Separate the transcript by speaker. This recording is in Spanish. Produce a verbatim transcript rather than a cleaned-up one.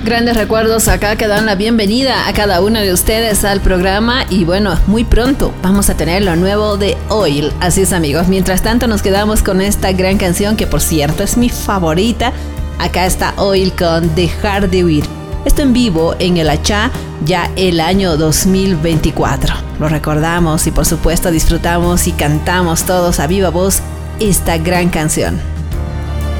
Speaker 1: Grandes recuerdos acá que dan la bienvenida a cada uno de ustedes al programa y bueno, muy pronto vamos a tener lo nuevo de Oil. Así es, amigos, mientras tanto nos quedamos con esta gran canción que por cierto es mi favorita. Acá está Oil con Dejar de Huir. Esto en vivo en el Achá ya el año dos mil veinticuatro. Lo recordamos y por supuesto disfrutamos y cantamos todos a viva voz esta gran canción.